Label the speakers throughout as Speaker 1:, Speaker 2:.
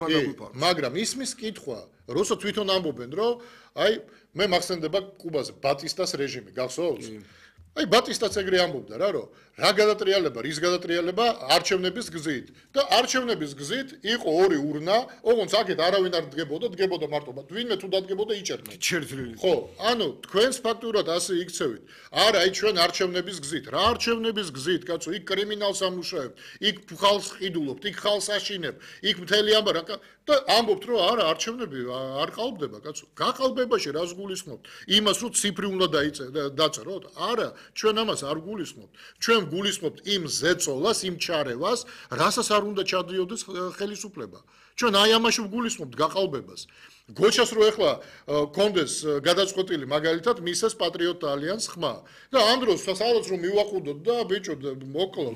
Speaker 1: მაგრამ ისმის კითხვა, როცა თვითონ ამბობენ, რომ აი მე მახსენდება კუბაზე ბატისტას რეჟიმი, გახსოვს? აი ბატისტაც ეგრე ამბობდა რა, რომ რა გადატრიალება, რის გადატრიალება არჩევნების გზით და არჩევნების გზით იყო ორი ურნა, ოღონდ აქეთ არავინ არ დგებოდა მარტო, ვინმე თუ დადგებოდა იჭერდნენ. ხო, ანუ თქვენს ფაქტურად ასე იქცევით. არა, აი ჩვენ არჩევნების გზით, რა არჩევნების გზით, კაცო, იქ კრიმინალს ამუშავებთ, იქ ხალხს ყიდულობთ, იქ ხალხს აშინებთ, იქ მთელი ამბარა და ამბობთ, რომ არა, არჩევნები არ ყალბდება, კაცო. გაყალბებაში რას გულისხმობთ? იმას, რომ ციფრი უნდა დაწეროთ? არა, ჩვენ ამას არ გულისხმობთ. ჩვენ გულისხმობთ იმ ზეწოლას, იმ ჩარევას, რასაც არ უნდა ჩადიოდეს ხელისუფლება. ჩვენ აი ამაში გულისხმობთ გაყალბებას. გოჩას რო ახლა კონდეს გადაწყვეტილი მაგალითად მისეს პატრიოტ ალიანს ხმა და ამ დროს სადაც რომ მივაყუდოთ და ბიჭო მოკლოდ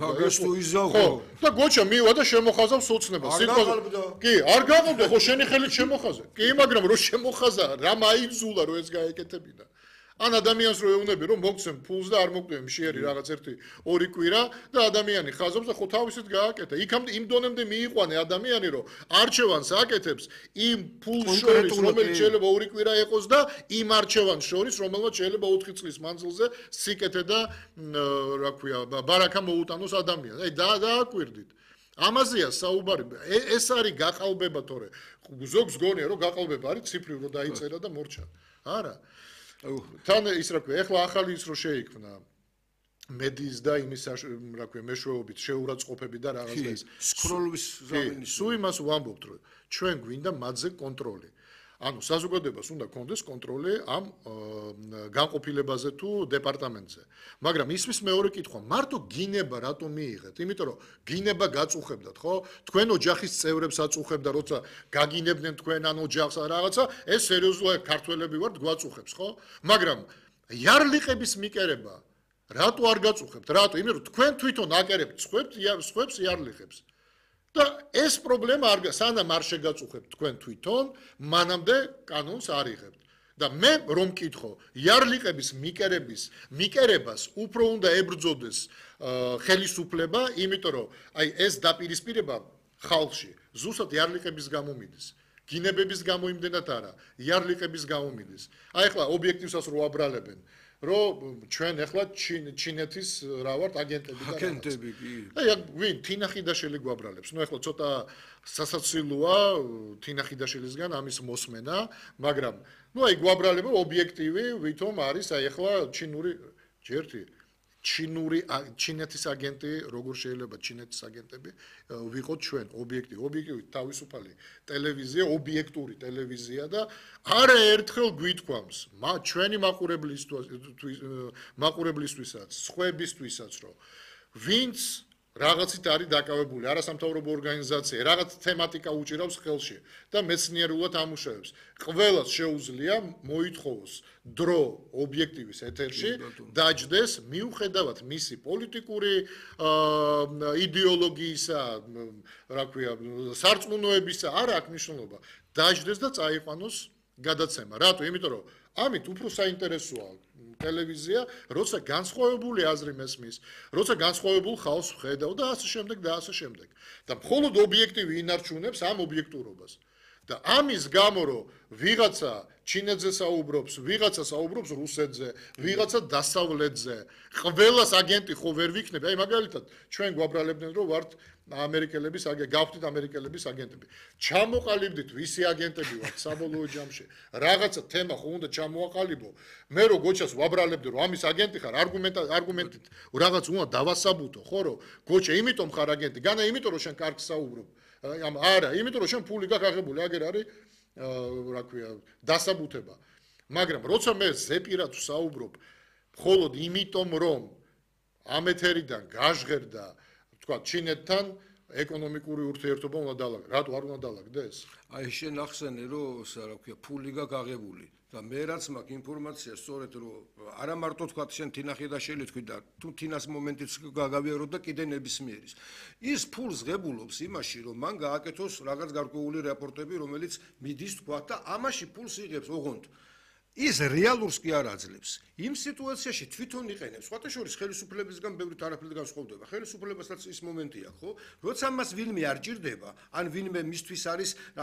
Speaker 1: და გოჩა მივა და შემოხაზავს ოცნებას კი არ გაყავდა ხო შენი ხელით შემოხაზე კი მაგრამ რო შემოხაზა რა მაიძულა რომ ეს გაეკეთებინა ან ადამიანს რო ეუბნები რომ მოგცემ ფულს და არ მოგდები მშიერი რაღაც ერთი ორი კვირა და ადამიანი ხაზობს და ხო თავისით გააკეთა იქამდე იმ დონემდე მიიყვანე ადამიანი რომ არჩევანს აკეთებს იმ ფულს შორის რომელიც შეიძლება ორი კვირა ეყოს და იმ არჩევანს შორის რომელმაც შეიძლება 4 წლის მანძილზე სიკეთე და რა ქვია ბარაკა მოუტანოს ადამიანს აი დააკვირდით ამაზეა საუბარი ეს არის გაყალბება თორე ზოგს გონია რომ გაყალბება არის ციფრი რო დაიწერა და მორჩა არა თან ის რა ქვია ეხლა ახალი ის რო შეიქმნა მედიის და იმის რა ქვია მეშვეობით შეურაცხყოფები და რაღაც და ეს
Speaker 2: სკროლვის ზამინი
Speaker 1: სულ იმას ვამბობთ რომ ჩვენ გვინდა მათზე კონტროლი ანუ საზოგადოებას უნდა კონდეს კონტროლი ამ განყოფილებაზე თუ დეპარტამენტზე მაგრამ ისმის მეორე კითხვა მარტო გინება რატომ მიიღეთ იმიტომ რომ გინება გაწუხებდათ ხო თქვენ ოჯახის წევრებს აწუხებდა როცა გაგინებდნენ თქვენ ან ოჯახს რაღაცა ეს სერიოზულად ქართველები ვართ გვაწუხებს ხო მაგრამ იარლიყების მიკერება რატო არ გაწუხებთ რატო იმიტომ რომ თქვენ თვითონ აკერებთ სხვებს იარლიყებს და ეს პრობლემა არ სანამ არ შეგაწუხებთ თქვენ თვითონ მანამდე კანონს არ იღებთ და მე რომ მკითხო იარლიყების მიკერებას უფრო უნდა ებრძოდეს ხელისუფლება იმიტომ რომ აი ეს დაპირისპირება ხალხში ზუსტად იარლიყების გამო მიდის გინებების გამო იმდენად არა იარლიყების გამო მიდის აი ახლა ობიექტივსაც რო აბრალებენ რომ ჩვენ ახლა ჩინეთის რა ვართ აგენტები და
Speaker 2: აგენტები კი
Speaker 1: აი ვინ თინა ხიდაშელი გვაბრალებს ნუ ახლა ცოტა სასაცილოა თინა ხიდაშელისგან ამის მოსმენა მაგრამ ნუ აი გვაბრალება ობიექტივი ვითომ არის აი ახლა ჩინეთის აგენტი როგორ შეიძლება ჩინეთის აგენტები ვიყოთ ჩვენ ობიექტივი თავისუფალი ტელევიზია ობიექტური ტელევიზია და არაერთხელ გვითქვამს ჩვენი მაყურებლისთვისაც სხვებისთვისაც რომ ვინც რაღაცით არის დაკავებული არასამთავრობო ორგანიზაცია რაღაც თემატიკა უჭირავს ხელში და მეცნიერულად ამუშავებს ყველას შეუძლია მოითხოვოს დრო ობიექტივის ეთერში დაჯდეს მიუხედავად მისი პოლიტიკური იდეოლოგიისა რა ქვია სარწმუნოებისა არ აქვს მნიშვნელობა დაჯდეს და წაიყვანოს გადაცემა რატო იმიტომ რომ ამით უფრო საინტერესოა ტელევიზია, როცა განსხვავებული აზრი მესმის, როცა განსხვავებულ ხალხს ხედავ და ასე შემდეგ და ასე შემდეგ. და მხოლოდ ობიექტივი ინარჩუნებს ამ ობიექტურობას. და ამის გამო რომ ვიღაცა ჩინეთზე საუბრობს, ვიღაცა საუბრობს რუსეთზე, ვიღაცა დასავლეთზე, ყველას აგენტი ხო ვერ ვიქნები. აი მაგალითად, ჩვენ გვაბრალებდნენ რომ ვართ ამერიკელების გავხდით ამერიკელების აგენტები. ჩამოყალიბდით ვისი აგენტები ვართ საბოლოო ჯამში. რაღაცა თემა ხო უნდა ჩამოაყალიბო. მე რო გოჩას ვაბრალებდი რომ ამის აგენტი ხარ, არგუმენტით რაღაც უნდა დავასაბუთო, ხო რომ გოჩა იმიტომ ხარ აგენტი, განა იმიტომ რომ შენ კარგს საუბრობ. არა, იმიტომ რომ შენ ფული გაგაღებული, აგერ არის რა ქვია, დასაბუთება. მაგრამ როცა მე ზეპირად ვსაუბრობ, მხოლოდ იმიტომ რომ ამ ეთერიდან გაჟღერდა თქვა ჩინეთთან ეკონომიკური ურთიერთობა უნდა დაალაგდეს. რატო არ უნდა დაალაგდეს?
Speaker 2: აი შენ ახსენე რომ რა ქვია, ფული გაგაღებული და მე რაც მაქვს ინფორმაცია სწორედ რომ არა მარტო თქვა შენ თინა ხიდაშელი თქვი და თუ თინას მომენტიც გაგავიაროთ და კიდე ნებისმიერის ის ფულს ღებულობს იმაში რომ მან გააკეთოს რაღაც გარკვეული რეპორტები რომელიც მიდის თქვა და ამაში ფულს იღებს ოღონდ ის რეალურს კი არ აძლევს. იმ სიტუაციაში თვითონ იყენებს. სხვათა შორის ხელისუფლებისგან ბევრით არაფერი განსხვავდება. ხელისუფლებასაც ის მომენტი აქვს, ხო? როცა მას ვინმე არ ჭირდება, ან ვინმე მისთვის არის